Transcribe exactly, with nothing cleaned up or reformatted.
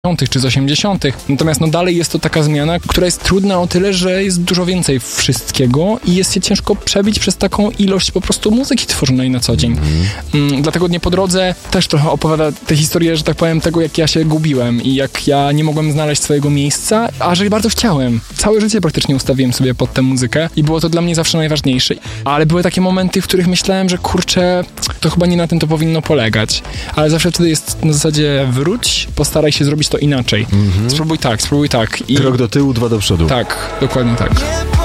czy z osiemdziesiątych. Natomiast no dalej jest to taka zmiana, która jest trudna o tyle, że jest dużo więcej wszystkiego i jest się ciężko przebić przez taką ilość po prostu muzyki tworzonej na co dzień. Mm. Mm, dlatego Dnie po drodze też trochę opowiada tę historię, że tak powiem, tego jak ja się gubiłem i jak ja nie mogłem znaleźć swojego miejsca, a że bardzo chciałem. Całe życie praktycznie ustawiłem sobie pod tę muzykę i było to dla mnie zawsze najważniejsze. Ale były takie momenty, w których myślałem, że kurczę, to chyba nie na tym to powinno polegać. Ale zawsze wtedy jest na zasadzie wróć, postaraj się zrobić to inaczej. Mm-hmm. Spróbuj tak, spróbuj tak. I... Krok do tyłu, dwa do przodu. Tak, dokładnie tak.